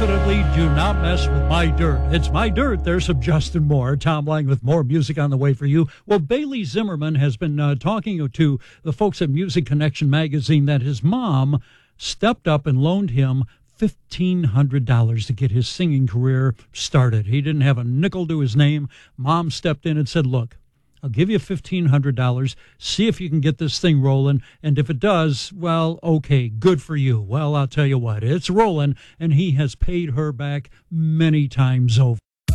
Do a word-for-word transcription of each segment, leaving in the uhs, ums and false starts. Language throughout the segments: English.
definitely do not mess with my dirt. It's My Dirt. There's some Justin Moore. Tom Lang with more music on the way for you. Well, Bailey Zimmerman has been uh, talking to the folks at Music Connection magazine that his mom stepped up and loaned him fifteen hundred dollars to get his singing career started. He didn't have a nickel to his name. Mom stepped in and said, look, I'll give you fifteen hundred dollars. See if you can get this thing rolling. And if it does, well, okay, good for you. Well, I'll tell you what, it's rolling, and he has paid her back many times over.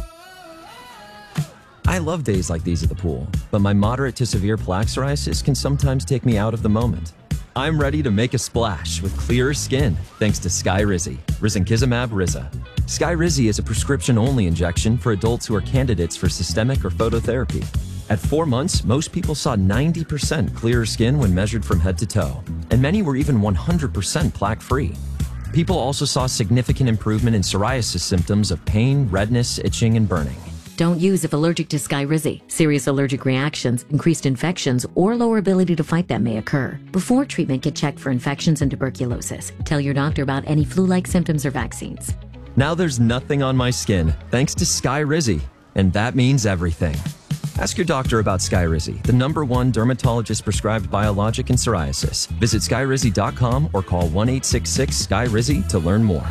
I love days like these at the pool, but my moderate to severe plaque psoriasis can sometimes take me out of the moment. I'm ready to make a splash with clearer skin thanks to Skyrizi, risankizumab Riza. Skyrizi is a prescription-only injection for adults who are candidates for systemic or phototherapy. At four months, most people saw ninety percent clearer skin when measured from head to toe, and many were even one hundred percent plaque-free. People also saw significant improvement in psoriasis symptoms of pain, redness, itching, and burning. Don't use if allergic to Skyrizi. Serious allergic reactions, increased infections, or lower ability to fight them may occur. Before treatment, get checked for infections and tuberculosis. Tell your doctor about any flu-like symptoms or vaccines. Now there's nothing on my skin thanks to Skyrizi, and that means everything. Ask your doctor about Skyrizi, the number one dermatologist-prescribed biologic in psoriasis. Visit skyrizi dot com or call one eight six six Skyrizi to learn more.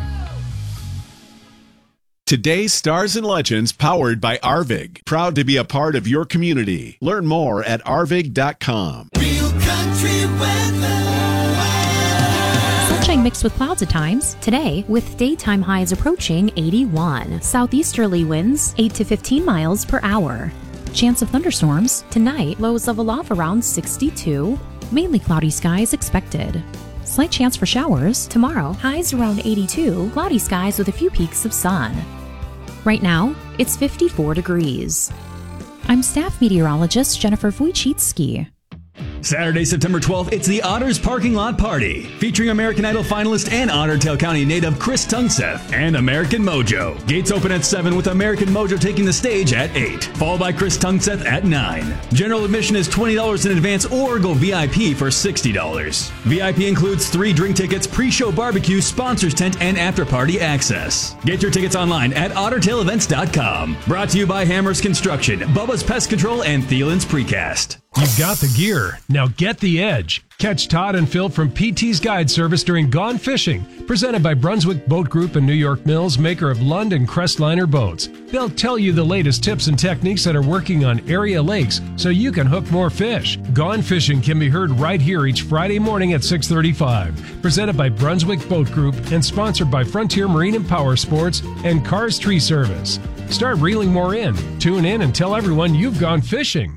Today's Stars and Legends powered by Arvig. Proud to be a part of your community. Learn more at arvig dot com. Real country weather. Sunshine mixed with clouds at times. Today, with daytime highs approaching eighty-one. Southeasterly winds eight to fifteen miles per hour. Chance of thunderstorms. Tonight, lows level off around sixty-two. Mainly cloudy skies expected. Slight chance for showers. Tomorrow, highs around eighty-two. Cloudy skies with a few peaks of sun. Right now, it's fifty-four degrees. I'm staff meteorologist Jennifer Wojcicki. Saturday, September twelfth, it's the Otters Parking Lot Party, featuring American Idol finalist and Otter Tail County native Chris Tungseth and American Mojo. Gates open at seven with American Mojo taking the stage at eight, followed by Chris Tungseth at nine. General admission is twenty dollars in advance or go V I P for sixty dollars. V I P includes three drink tickets, pre-show barbecue, sponsors tent, and after-party access. Get your tickets online at otter tail events dot com. Brought to you by Hammers Construction, Bubba's Pest Control, and Thielen's Precast. You've got the gear. Now get the edge. Catch Todd and Phil from P T's Guide Service during Gone Fishing, presented by Brunswick Boat Group and New York Mills, maker of Lund and Crestliner boats. They'll tell you the latest tips and techniques that are working on area lakes so you can hook more fish. Gone Fishing can be heard right here each Friday morning at six thirty-five. Presented by Brunswick Boat Group and sponsored by Frontier Marine and Power Sports and Cars Tree Service. Start reeling more in. Tune in and tell everyone you've gone fishing.